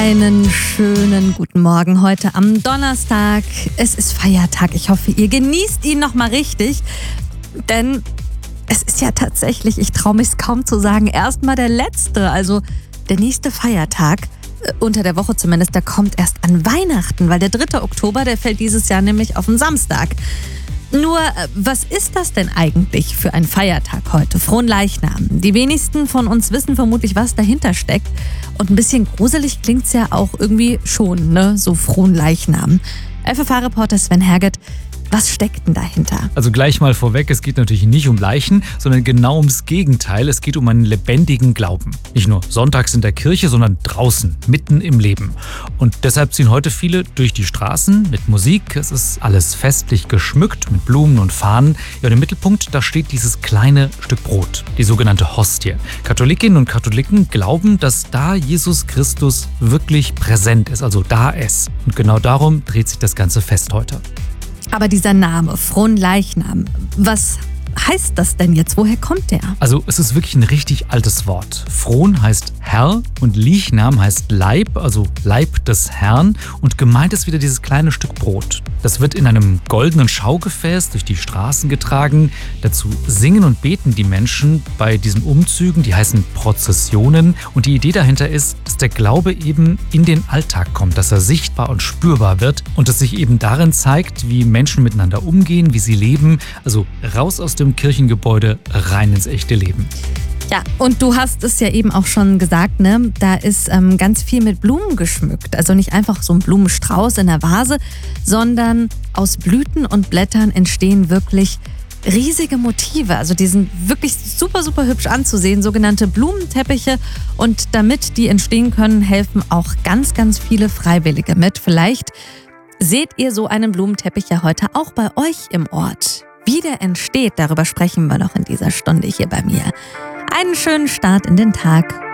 Einen schönen guten Morgen heute am Donnerstag. Es ist Feiertag. Ich hoffe, ihr genießt ihn nochmal richtig. Denn es ist ja tatsächlich, ich traue mich kaum zu sagen, erstmal der letzte. Also der nächste Feiertag, unter der Woche zumindest, der kommt erst an Weihnachten. Weil der 3. Oktober, der fällt dieses Jahr nämlich auf den Samstag. Nur, was ist das denn eigentlich für ein Feiertag heute? Fronleichnam. Die wenigsten von uns wissen vermutlich, was dahinter steckt. Und ein bisschen gruselig klingt's ja auch irgendwie schon, ne? So Fronleichnam. FFH-Reporter Sven Herget, was steckt denn dahinter? Also gleich mal vorweg, es geht natürlich nicht um Leichen, sondern genau ums Gegenteil. Es geht um einen lebendigen Glauben. Nicht nur sonntags in der Kirche, sondern draußen, mitten im Leben. Und deshalb ziehen heute viele durch die Straßen mit Musik. Es ist alles festlich geschmückt mit Blumen und Fahnen. Ja, und im Mittelpunkt, da steht dieses kleine Stück Brot, die sogenannte Hostie. Katholikinnen und Katholiken glauben, dass da Jesus Christus wirklich präsent ist, also da ist. Und genau darum dreht sich das ganze Fest heute. Aber dieser Name, Fronleichnam, was heißt das denn jetzt? Woher kommt der? Also es ist wirklich ein richtig altes Wort. Fron heißt Herr und Leichnam heißt Leib, also Leib des Herrn. Und gemeint ist wieder dieses kleine Stück Brot. Das wird in einem goldenen Schaugefäß durch die Straßen getragen. Dazu singen und beten die Menschen bei diesen Umzügen, die heißen Prozessionen. Und die Idee dahinter ist, dass der Glaube eben in den Alltag kommt, dass er sichtbar und spürbar wird und dass sich eben darin zeigt, wie Menschen miteinander umgehen, wie sie leben. Also raus aus dem Kirchengebäude, rein ins echte Leben. Ja, und du hast es ja eben auch schon gesagt, ne? Da ist ganz viel mit Blumen geschmückt. Also nicht einfach so ein Blumenstrauß in der Vase, sondern aus Blüten und Blättern entstehen wirklich riesige Motive. Also die sind wirklich super, super hübsch anzusehen, sogenannte Blumenteppiche. Und damit die entstehen können, helfen auch ganz, ganz viele Freiwillige mit. Vielleicht seht ihr so einen Blumenteppich ja heute auch bei euch im Ort. Wie der entsteht, darüber sprechen wir noch in dieser Stunde hier bei mir. Einen schönen Start in den Tag.